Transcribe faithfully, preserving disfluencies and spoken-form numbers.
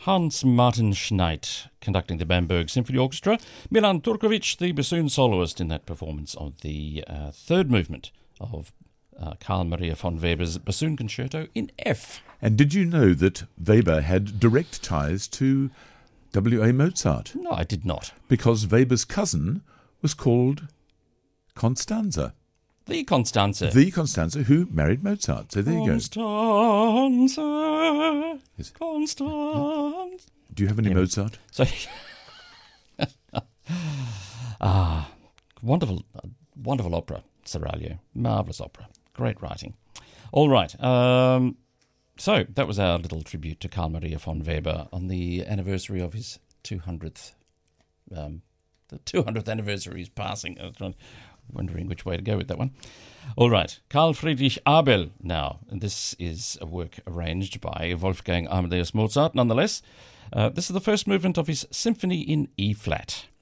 Hans Martin Schneid conducting the Bamberg Symphony Orchestra. Milan Turkovic, the bassoon soloist in that performance of the uh, third movement of uh, Carl Maria von Weber's bassoon concerto in F. And did you know that Weber had direct ties to W A Mozart? No, I did not. Because Weber's cousin was called Constanze. The Constanze. The Constanze who married Mozart. So there you go. Constanze. Yes. Constanze. Do you have any yeah. Mozart? So, ah, wonderful, wonderful opera, Seraglio. Marvellous opera. Great writing. All right. Um, so that was our little tribute to Carl Maria von Weber on the anniversary of his two hundredth, um, the two hundredth anniversary is passing. I was trying, wondering which way to go with that one. All right. Carl Friedrich Abel now. And this is a work arranged by Wolfgang Amadeus Mozart, nonetheless. Uh, this is the first movement of his Symphony in E-flat.